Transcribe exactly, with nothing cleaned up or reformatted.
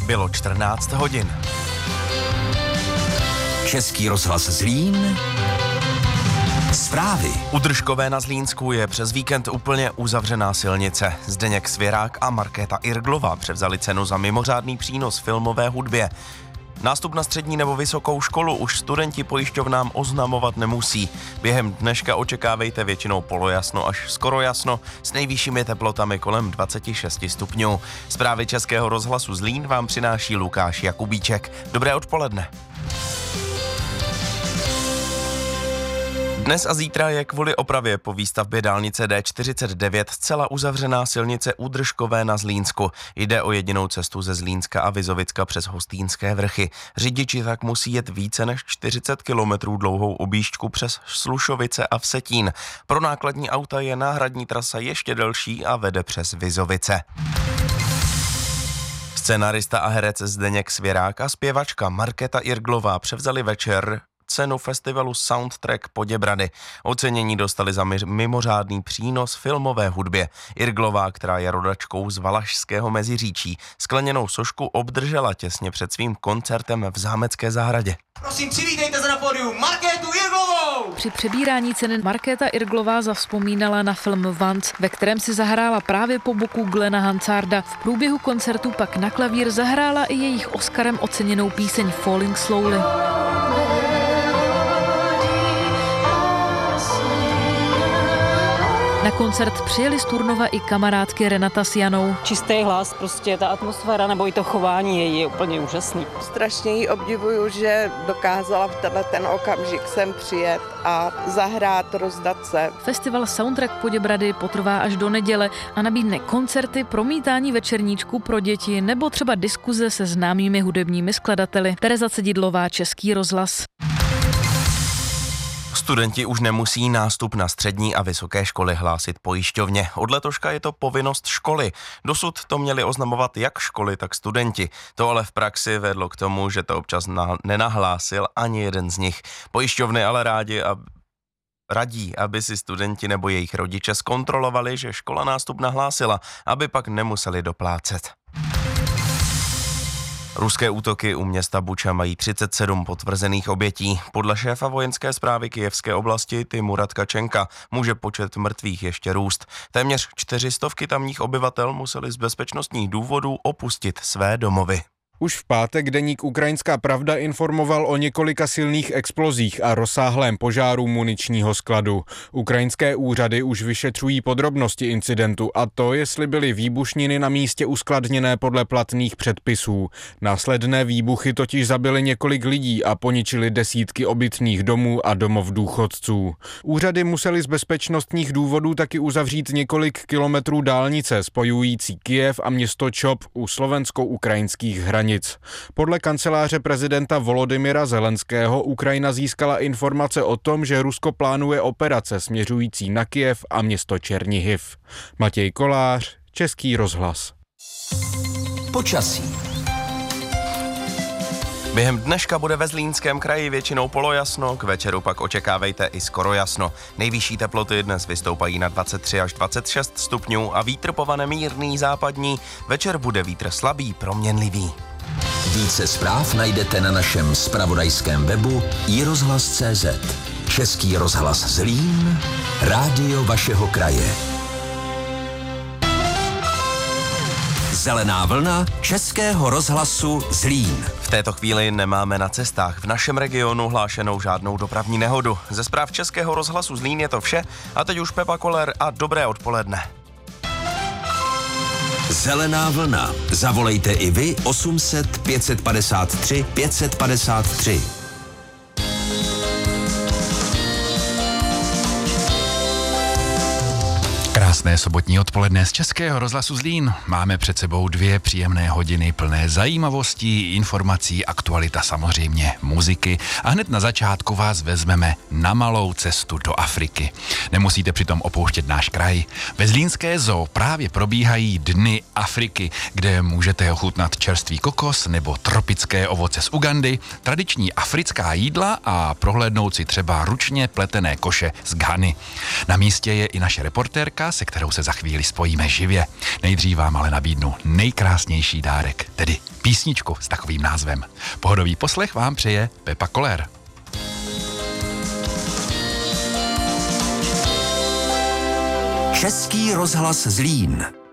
Bylo čtrnáct hodin. Český rozhlas Zlín. Zprávy. U Držkové na Zlínsku je přes víkend úplně uzavřená silnice. Zdeněk Svěrák a Markéta Irglová převzali cenu za mimořádný přínos filmové hudbě. Nástup na střední nebo vysokou školu už studenti pojišťovnám oznamovat nemusí. Během dneška očekávejte většinou polojasno až skoro jasno s nejvyššími teplotami kolem dvacet šest stupňů. Zprávy Českého rozhlasu Zlín vám přináší Lukáš Jakubíček. Dobré odpoledne. Dnes a zítra je kvůli opravě po výstavbě dálnice D čtyřicet devět zcela uzavřená silnice u Držkové na Zlínsku. Jde o jedinou cestu ze Zlínska a Vizovicka přes Hostýnské vrchy. Řidiči tak musí jet více než čtyřicet kilometrů dlouhou objížďku přes Slušovice a Vsetín. Pro nákladní auta je náhradní trasa ještě delší a vede přes Vizovice. Scenarista a herec Zdeněk Svěrák a zpěvačka Markéta Irglová převzali večer cenu festivalu Soundtrack Poděbrady. Ocenění dostali za mimořádný přínos filmové hudbě. Irglová, která je rodačkou z Valašského Meziříčí, skleněnou sošku obdržela těsně před svým koncertem v Zámecké zahradě. Prosím, přivítejte se na pódium Markétu Irglovou! Při přebírání ceny Markéta Irglová zavzpomínala na film Vance, ve kterém si zahrála právě po boku Glena Hansarda. V průběhu koncertu pak na klavír zahrála i jejich Oscarem oceněnou píseň Falling Slowly. Na koncert přijeli z Turnova i kamarádky Renata s Janou. Čistý hlas, prostě ta atmosféra nebo i to chování její je úplně úžasný. Strašně ji obdivuju, že dokázala v tenhle ten okamžik sem přijet a zahrát, rozdat se. Festival Soundtrack Poděbrady potrvá až do neděle a nabídne koncerty, promítání večerníčku pro děti nebo třeba diskuze se známými hudebními skladateli. Tereza Cedidlová, Český rozhlas. Studenti už nemusí nástup na střední a vysoké školy hlásit pojišťovně. Od letoška je to povinnost školy. Dosud to měli oznamovat jak školy, tak studenti. To ale v praxi vedlo k tomu, že to občas na- nenahlásil ani jeden z nich. Pojišťovny ale rádi a radí, aby si studenti nebo jejich rodiče zkontrolovali, že škola nástup nahlásila, aby pak nemuseli doplácet. Ruské útoky u města Buča mají třicet sedm potvrzených obětí. Podle šéfa vojenské správy Kyjevské oblasti Timura Tkačenka může počet mrtvých ještě růst. Téměř čtyři stovky tamních obyvatel museli z bezpečnostních důvodů opustit své domovy. Už v pátek deník Ukrajinská pravda informoval o několika silných explozích a rozsáhlém požáru muničního skladu. Ukrajinské úřady už vyšetřují podrobnosti incidentu a to, jestli byly výbušniny na místě uskladněné podle platných předpisů. Následné výbuchy totiž zabily několik lidí a poničily desítky obytných domů a domov důchodců. Úřady musely z bezpečnostních důvodů taky uzavřít několik kilometrů dálnice spojující Kyjev a město Čop u slovensko-ukrajinských hranic. Podle kanceláře prezidenta Volodymyra Zelenského Ukrajina získala informace o tom, že Rusko plánuje operace směřující na Kyjev a město Černihiv. Matěj Kolář, Český rozhlas. Počasí. Během dneška bude ve Zlínském kraji většinou polojasno, k večeru pak očekávejte i skoro jasno. Nejvyšší teploty dnes vystoupají na dvacet tři až dvacet šest stupňů a vítr povane mírný západní, večer bude vítr slabý, proměnlivý. Více zpráv najdete na našem zpravodajském webu i rozhlas tečka cé zet. Český rozhlas Zlín, rádio vašeho kraje. Zelená vlna Českého rozhlasu Zlín. V této chvíli nemáme na cestách v našem regionu hlášenou žádnou dopravní nehodu. Ze zpráv Českého rozhlasu Zlín je to vše a teď už Pepa Koller a dobré odpoledne. Zelená vlna. Zavolejte i vy osm set pět padesát tři pět padesát tři. Krásné sobotní odpoledne z Českého rozhlasu Zlín. Máme před sebou dvě příjemné hodiny plné zajímavostí, informací, aktualita samozřejmě, muziky a hned na začátku vás vezmeme na malou cestu do Afriky. Nemusíte přitom opouštět náš kraj. Ve zlínské zoo právě probíhají Dny Afriky, kde můžete ochutnat čerstvý kokos nebo tropické ovoce z Ugandy, tradiční africká jídla a prohlédnout si třeba ručně pletené koše z Ghany. Na místě je i naše reportérka, se kterou se za chvíli spojíme živě. Nejdřív vám ale nabídnu nejkrásnější dárek, tedy písničku s takovým názvem. Pohodový poslech vám přeje Pepa Koller. Český rozhlas Zlín.